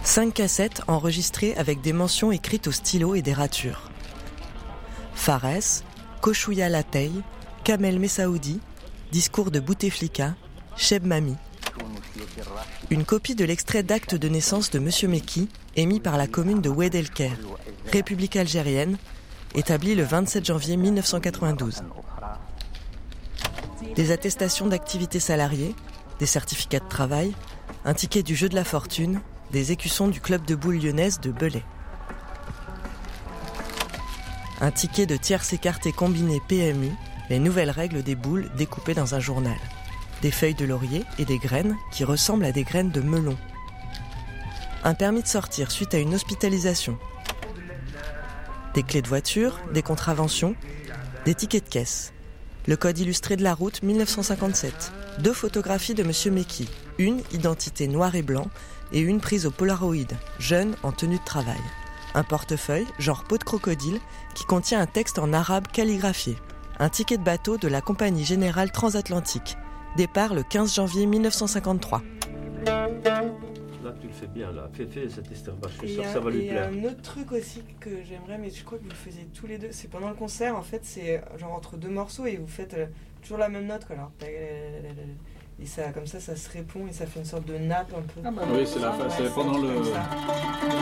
5 cassettes enregistrées avec des mentions écrites au stylo et des ratures. Fares, Kochouya Latey, Kamel Messaoudi, Discours de Bouteflika, Cheb Mami. Une copie de l'extrait d'acte de naissance de Monsieur Meki, émis par la commune de Oued El Ker, République algérienne, établie le 27 janvier 1992. Des attestations d'activité salariée, des certificats de travail, un ticket du jeu de la fortune, des écussons du club de boules lyonnaise de Belay. Un ticket de tierces écartées combinées PMU, les nouvelles règles des boules découpées dans un journal. Des feuilles de laurier et des graines qui ressemblent à des graines de melon. Un permis de sortir suite à une hospitalisation. Des clés de voiture, des contraventions, des tickets de caisse. Le code illustré de la route 1957. 2 photographies de Monsieur Meki, une identité noir et blanc et une prise au Polaroid, jeune en tenue de travail. Un portefeuille, genre peau de crocodile, qui contient un texte en arabe calligraphié. Un ticket de bateau de la Compagnie Générale Transatlantique. Départ le 15 janvier 1953. Là, tu le fais bien, là. Fais cet estherbach, je suis sûr que ça va lui plaire. Il y a un autre truc aussi que j'aimerais, mais je crois que vous le faisiez tous les deux. C'est pendant le concert, en fait, c'est genre entre 2 morceaux et vous faites toujours la même note, quoi. Alors, et ça, comme ça se répond et ça fait une sorte de nappe un peu. Ah bah oui, c'est pendant le...